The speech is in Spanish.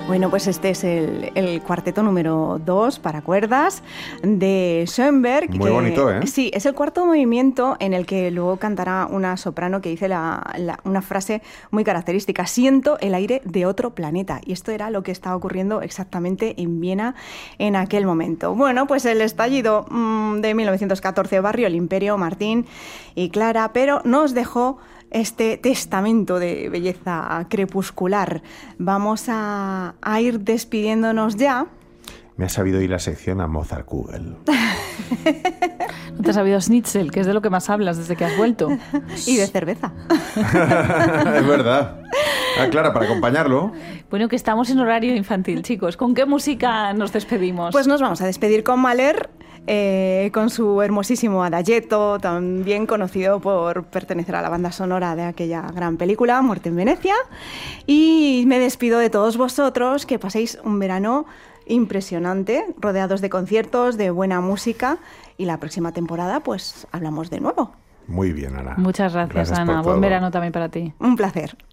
Bueno, pues este es el cuarteto número 2 para cuerdas de Schoenberg. Muy bonito, ¿eh? Sí, es el cuarto movimiento en el que luego cantará una soprano que dice una frase muy característica: siento el aire de otro planeta. Y esto era lo que estaba ocurriendo exactamente en Viena en aquel momento. Bueno, pues el estallido de 1914 barrió el imperio, Martín y Clara, pero nos dejó este testamento de belleza crepuscular. Vamos a ir despidiéndonos ya. Me ha sabido ir la sección a Mozartkugel. No te has sabido Schnitzel, que es de lo que más hablas desde que has vuelto. Y de cerveza. Es verdad. Ah, Clara, para acompañarlo. Bueno, que estamos en horario infantil, chicos. ¿Con qué música nos despedimos? Pues nos vamos a despedir con Mahler, con su hermosísimo Adagietto, también conocido por pertenecer a la banda sonora de aquella gran película, Muerte en Venecia. Y me despido de todos vosotros, que paséis un verano impresionante, rodeados de conciertos, de buena música, y la próxima temporada pues hablamos de nuevo. Muy bien, Ana. Muchas gracias, Ana. Buen verano también para ti. Un placer.